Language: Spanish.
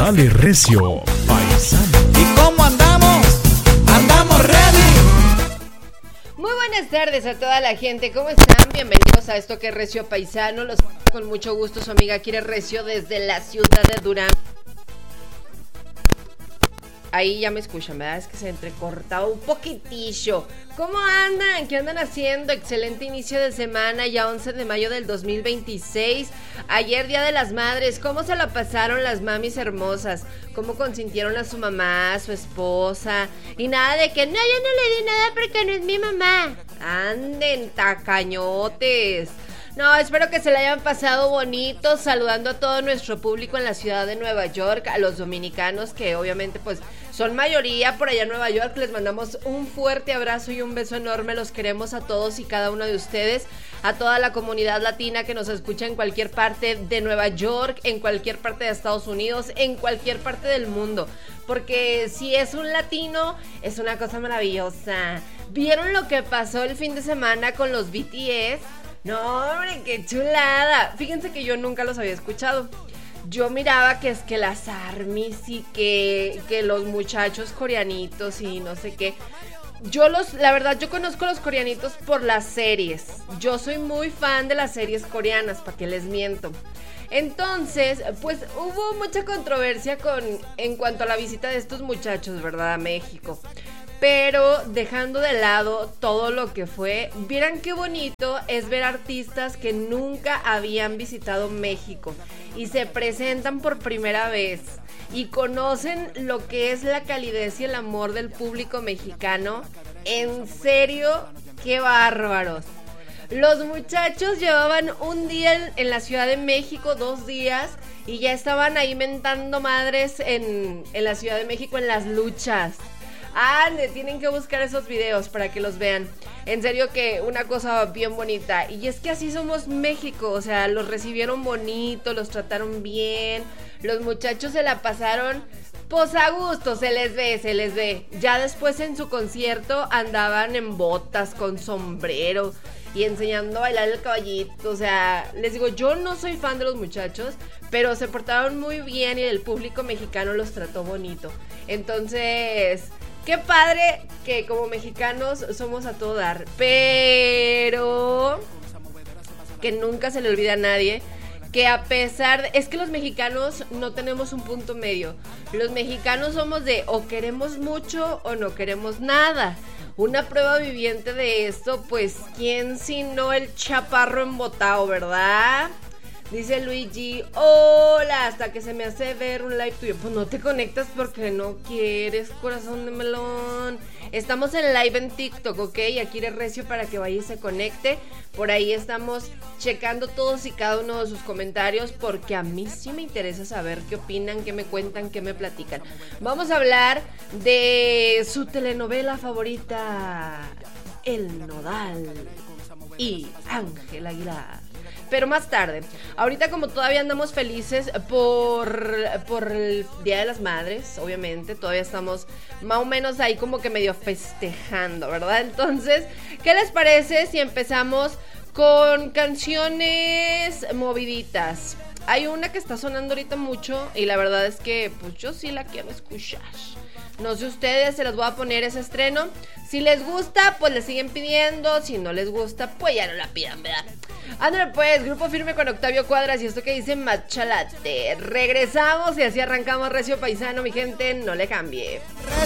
Dale recio, paisano. ¿Y cómo andamos? ¡Andamos ready! Muy buenas tardes a toda la gente, ¿cómo están? Bienvenidos a esto que es Recio Paisano. Los con mucho gusto su amiga Kire Recio desde la ciudad de Durango. Ahí ya me escuchan, ¿verdad? Es que se ha entrecortado un poquitillo. ¿Cómo andan? ¿Qué andan haciendo? Excelente inicio de semana, ya 11 de mayo del 2026. Ayer, Día de las Madres. ¿Cómo se la pasaron las mamis hermosas? ¿Cómo consintieron a su mamá, a su esposa? Y nada de que, no, yo no le di nada porque no es mi mamá. Anden, tacañotes. No, espero que se la hayan pasado bonito, saludando a todo nuestro público en la ciudad de Nueva York, a los dominicanos que obviamente pues son mayoría por allá en Nueva York. Les mandamos un fuerte abrazo y un beso enorme, los queremos a todos y cada uno de ustedes, a toda la comunidad latina que nos escucha en cualquier parte de Nueva York, en cualquier parte de Estados Unidos, en cualquier parte del mundo, porque si es un latino, es una cosa maravillosa. ¿Vieron lo que pasó el fin de semana con los BTS? No, hombre, qué chulada. Fíjense que yo nunca los había escuchado. Yo miraba que es que las ARMYs y que los muchachos coreanitos y no sé qué. La verdad, yo conozco a los coreanitos por las series. Yo soy muy fan de las series coreanas, ¿para qué les miento? Entonces, pues hubo mucha controversia en cuanto a la visita de estos muchachos, ¿verdad? A México. Pero dejando de lado todo lo que fue, vieran qué bonito es ver artistas que nunca habían visitado México y se presentan por primera vez y conocen lo que es la calidez y el amor del público mexicano. En serio, qué bárbaros. Los muchachos llevaban un día en la Ciudad de México, 2 días, y ya estaban ahí mentando madres en la Ciudad de México en las luchas. Tienen que buscar esos videos para que los vean. En serio que una cosa bien bonita. Y es que así somos México. O sea, los recibieron bonito, los trataron bien. Los muchachos se la pasaron pues a gusto, se les ve. Ya después en su concierto andaban en botas, con sombrero y enseñando a bailar el caballito. O sea, les digo, yo no soy fan de los muchachos, pero se portaron muy bien y el público mexicano los trató bonito. Entonces, qué padre que como mexicanos somos a todo dar, pero que nunca se le olvida a nadie que a pesar es que los mexicanos no tenemos un punto medio. Los mexicanos somos de o queremos mucho o no queremos nada. Una prueba viviente de esto, pues, ¿quién sino el chaparro embotado, verdad? Dice Luigi, hola, hasta que se me hace ver un live tuyo. Pues no te conectas porque no quieres, corazón de melón. Estamos en live en TikTok, ¿ok? Aquí eres Recio para que vaya y se conecte. Por ahí estamos checando todos y cada uno de sus comentarios porque a mí sí me interesa saber qué opinan, qué me cuentan, qué me platican. Vamos a hablar de su telenovela favorita, El Nodal y Ángel Aguilar. Pero más tarde. Ahorita como todavía andamos felices por el Día de las Madres, obviamente, todavía estamos más o menos ahí como que medio festejando, ¿verdad? Entonces, ¿qué les parece si empezamos con canciones moviditas? Hay una que está sonando ahorita mucho y la verdad es que pues yo sí la quiero escuchar. No sé ustedes, se las voy a poner ese estreno. Si les gusta, pues le siguen pidiendo. Si no les gusta, pues ya no la pidan, ¿verdad? Ándale pues, Grupo Firme con Octavio Cuadras y esto que dice Matcha Latte. Regresamos y así arrancamos Recio Paisano, mi gente, no le cambie.